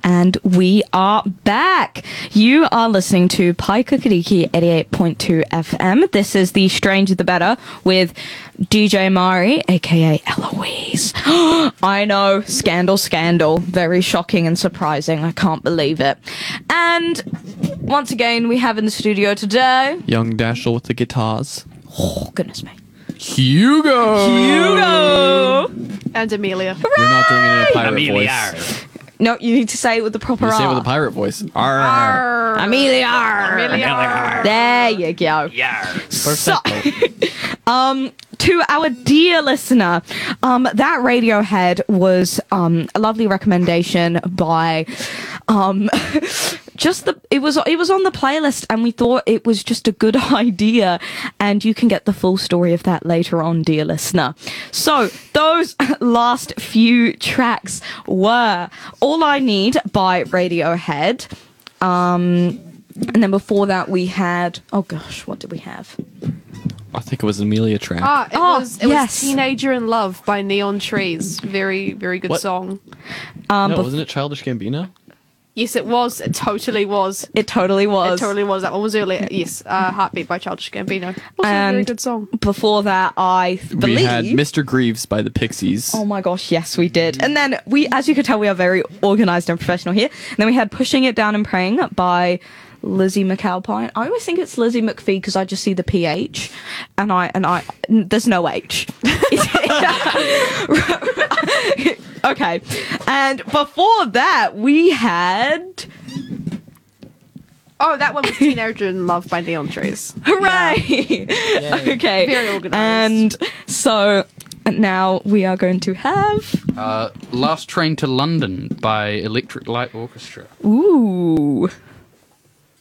And we are back. You are listening to Pai Kukariki 88.2 FM. This is the Stranger the Better with DJ Mari, aka Eloise. I know, scandal. Very shocking and surprising. I can't believe it. And once again, we have in the studio today Young Dashel with the guitars. Oh, goodness me. Hugo! And Amelia. You're not doing it in a pirate Amelia. voice. No, you need to say it with the proper You say it R. with a pirate voice. Arr. Amelia. Amelia. There you go. Yeah. So, to our dear listener, that Radiohead was a lovely recommendation by it was on the playlist, and we thought it was just a good idea, and you can get the full story of that later on, dear listener. So those last few tracks were All I Need by Radiohead, and then before that we had, oh gosh, what did we have? I think it was an Amelia track. It was Teenager in Love by Neon Trees. Very, very good What? song. No, wasn't it Childish Gambino? Yes, it was. It totally was. It totally was. It totally was. That one was earlier. Yes, Heartbeat by Childish Gambino. Also a very good song. Before that, I believe We had Mr. Greaves by the Pixies. Oh my gosh, yes, we did. And then we, as you could tell, we are very organised and professional here. And then we had Pushing It Down and Praying by Lizzie McAlpine. I always think it's Lizzie McPhee because I just see the PH, and I there's no H. Okay, and before that we had. Oh, that one was Teenager in Love by Neon Trees. Hooray! Okay. Very organised. And so now we are going to have Last Train to London by Electric Light Orchestra. ooh.